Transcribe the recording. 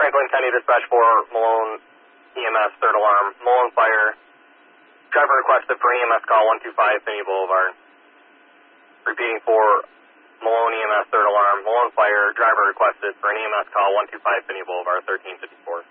Franklin County Dispatch 4, Malone EMS, third alarm, Malone Fire. Driver requested for EMS call 125 Finney Boulevard. Repeating for Malone EMS, third alarm, Malone Fire. Driver requested for an EMS call 125 Finney Boulevard, 1354.